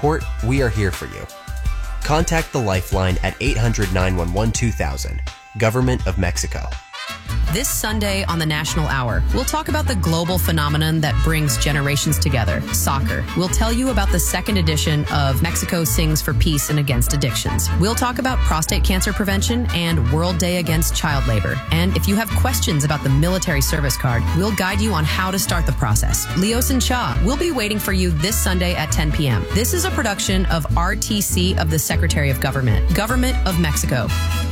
support, we are here for you. Contact the Lifeline at 800-911-2000, Government of Mexico. This Sunday on the National Hour, we'll talk about the global phenomenon that brings generations together, soccer. We'll tell you about the second edition of Mexico Sings for Peace and Against Addictions. We'll talk about prostate cancer prevention and World Day Against Child Labor. And if you have questions about the military service card, we'll guide you on how to start the process. Leos and Cha will be waiting for you this Sunday at 10 p.m. This is a production of RTC of the Secretary of Government of Mexico.